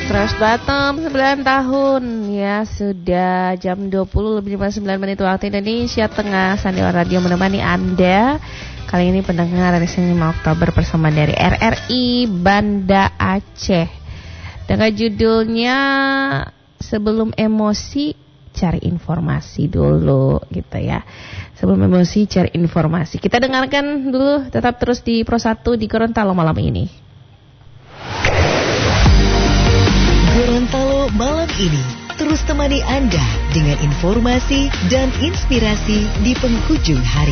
Stres Batam 9 tahun. Ya, sudah jam 20:59 waktu Indonesia Tengah. Sandiwara Radio menemani Anda. Kali ini pendengar hari Senin 5 Oktober bersama dari RRI Banda Aceh. Dengan judulnya Sebelum Emosi Cari Informasi Dulu, gitu ya. Sebelum emosi cari informasi. Kita dengarkan dulu, tetap terus di Pro 1 di Gorontalo malam ini. Gorontalo malam ini terus temani Anda dengan informasi dan inspirasi di penghujung hari.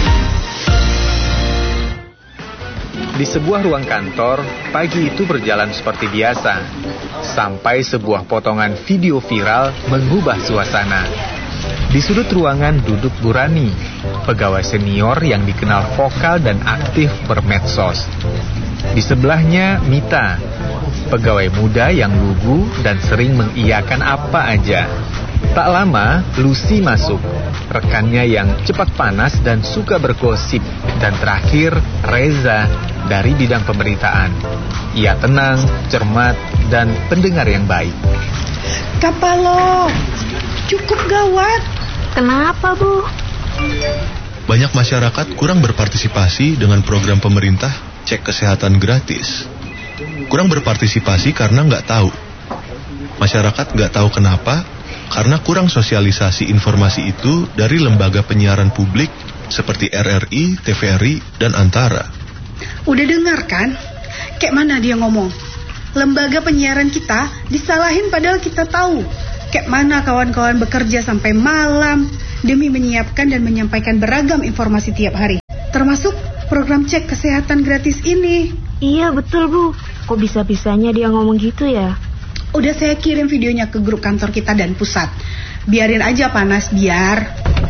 Di sebuah ruang kantor, pagi itu berjalan seperti biasa. Sampai sebuah potongan video viral mengubah suasana. Di sudut ruangan duduk Bu Rani, pegawai senior yang dikenal vokal dan aktif bermedsos. Di sebelahnya Mita, pegawai muda yang lugu dan sering mengiyakan apa aja. Tak lama, Lucy masuk, rekannya yang cepat panas dan suka bergosip. Dan terakhir, Reza dari bidang pemberitaan. Ia tenang, cermat, dan pendengar yang baik. Kapalo, cukup gawat. Kenapa, Bu? Banyak masyarakat kurang berpartisipasi dengan program pemerintah cek kesehatan gratis. Kurang berpartisipasi karena nggak tahu. Masyarakat nggak tahu kenapa, karena kurang sosialisasi informasi itu dari lembaga penyiaran publik seperti RRI, TVRI, dan Antara. Udah dengar kan? Kayak mana dia ngomong? Lembaga penyiaran kita disalahin padahal kita tahu. Kayak mana kawan-kawan bekerja sampai malam demi menyiapkan dan menyampaikan beragam informasi tiap hari. Termasuk program cek kesehatan gratis ini. Iya betul, Bu. Kok bisa-bisanya dia ngomong gitu ya? Udah saya kirim videonya ke grup kantor kita dan pusat. Biarin aja panas biar.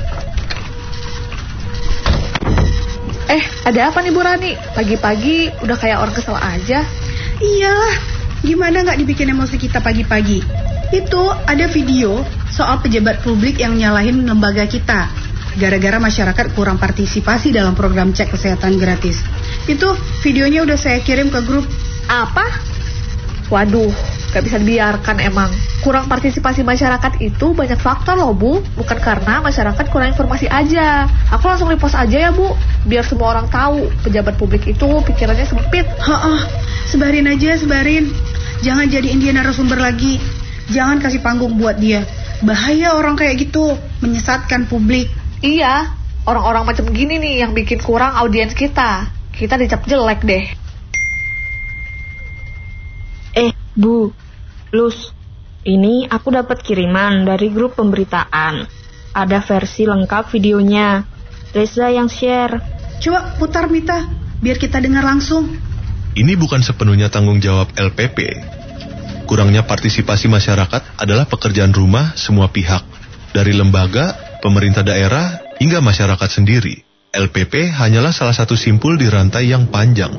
Ada apa nih Bu Rani? Pagi-pagi udah kayak orang kesel aja. Iyalah, gimana gak dibikin emosi kita pagi-pagi? Itu ada video soal pejabat publik yang nyalahin lembaga kita gara-gara masyarakat kurang partisipasi dalam program cek kesehatan gratis. Itu videonya udah saya kirim ke grup. Apa? Waduh, gak bisa dibiarkan emang. Kurang partisipasi masyarakat itu banyak faktor loh, Bu. Bukan karena masyarakat kurang informasi aja. Aku langsung repost aja ya, Bu. Biar semua orang tahu pejabat publik itu pikirannya sempit. Sebarin aja, sebarin. Jangan jadiin dia narasumber lagi. Jangan kasih panggung buat dia. Bahaya orang kayak gitu, menyesatkan publik. Iya, orang-orang macam gini nih yang bikin kurang audiens kita. Kita dicap jelek deh. Bu, Lus, ini aku dapat kiriman dari grup pemberitaan. Ada versi lengkap videonya. Reza yang share. Coba putar Mita, biar kita dengar langsung. Ini bukan sepenuhnya tanggung jawab LPP. Kurangnya partisipasi masyarakat adalah pekerjaan rumah semua pihak. Dari lembaga, pemerintah daerah, hingga masyarakat sendiri. LPP hanyalah salah satu simpul di rantai yang panjang.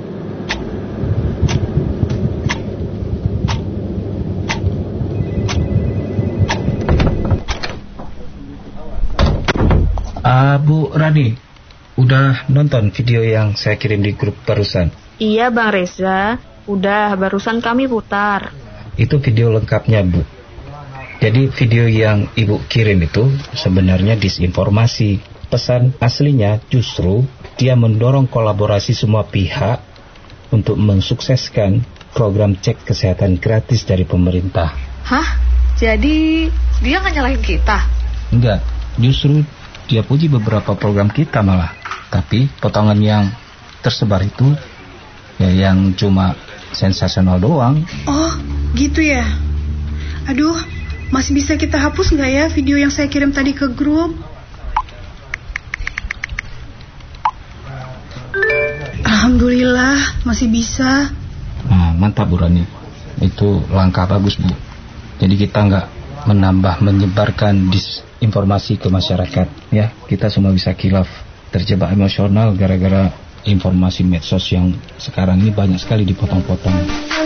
Bu Rani, udah nonton video yang saya kirim di grup barusan? Iya Bang Reza, udah barusan kami putar. Itu video lengkapnya, Bu. Jadi video yang Ibu kirim itu sebenarnya disinformasi. Pesan aslinya justru dia mendorong kolaborasi semua pihak untuk mensukseskan program cek kesehatan gratis dari pemerintah. Hah? Jadi dia nggak nyalahin kita? Enggak, justru dia puji beberapa program kita malah. Tapi potongan yang tersebar itu ya yang cuma sensasional doang. Oh, gitu ya. Aduh, masih bisa kita hapus nggak ya video yang saya kirim tadi ke grup? Alhamdulillah, masih bisa. Nah, mantap Bu Rani. Itu langkah bagus, Bu. Jadi kita nggak menyebarkan disinformasi ke masyarakat. Ya, kita semua bisa khilaf, terjebak emosional gara-gara informasi medsos yang sekarang ini banyak sekali dipotong-potong.